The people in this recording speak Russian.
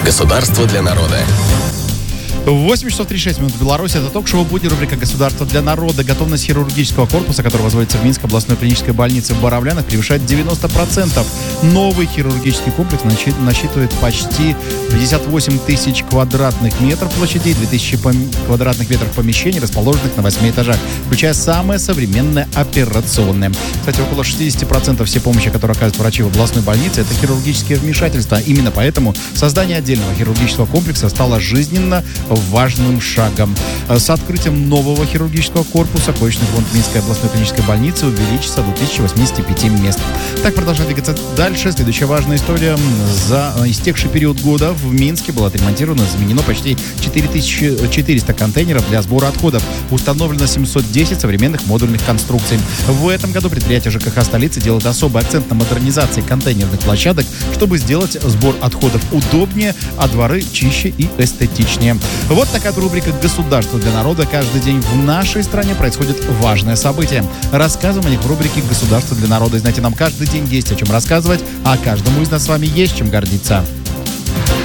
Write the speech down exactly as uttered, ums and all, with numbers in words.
Государство для народа. восемь часов тридцать шесть минут в Беларуси. Это ток-шоу «Будни», рубрика «Государство для народа». Готовность хирургического корпуса, который возводится в Минской областной клинической больнице в Боровлянах, превышает девяносто процентов. Новый хирургический комплекс насчитывает почти пятьдесят восемь тысяч квадратных метров площади, две тысячи пом- квадратных метров помещений, расположенных на восьми этажах, включая самое современное операционное. Кстати, около шестьдесят процентов всей помощи, которую оказывают врачи в областной больнице, это хирургические вмешательства. Именно поэтому создание отдельного хирургического комплекса стало жизненно важным шагом. С открытием нового хирургического корпуса коечный фонд Минской областной клинической больницы увеличится до тысячи восьмидесяти пяти мест. Так, продолжаем двигаться дальше. Следующая важная история. За истекший период года в Минске было отремонтировано и заменено почти четыре тысячи четыреста контейнеров для сбора отходов. Установлено семьсот десять современных модульных конструкций. В этом году предприятие ЖКХ столицы делает особый акцент на модернизации контейнерных площадок, чтобы сделать сбор отходов удобнее, а дворы чище и эстетичнее. Вот такая рубрика «Государство для народа». Каждый день в нашей стране происходит важное событие. Рассказываем о них в рубрике «Государство для народа». И знаете, нам каждый день есть о чем рассказывать, а каждому из нас с вами есть чем гордиться.